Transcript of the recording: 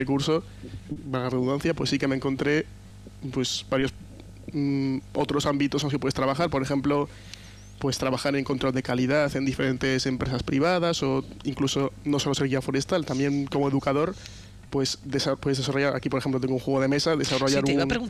curso, valga la redundancia, pues sí que me encontré pues varios otros ámbitos en los que puedes trabajar. Por ejemplo, pues trabajar en control de calidad en diferentes empresas privadas, o incluso no solo ser guía forestal, también como educador, pues puedes desarrollar. Aquí, por ejemplo, tengo un juego de mesa, desarrollar sí, te iba a un